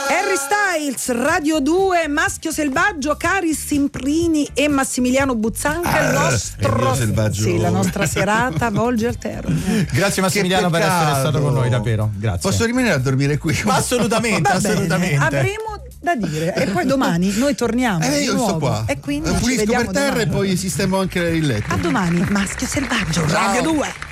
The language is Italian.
Harry Styles, Radio 2, Maschio Selvaggio, Cari Simprini e Massimiliano Buzzanca. La nostra serata volge al termine. Grazie Massimiliano per essere stato con noi, davvero. Grazie. Posso rimanere a dormire qui? Ma assolutamente, assolutamente. Avremo da dire e poi domani noi torniamo di io nuovo. sto qua. E quindi pulisco per terra domani. E poi sistemo anche il letto. A domani, Maschio Selvaggio, Radio 2.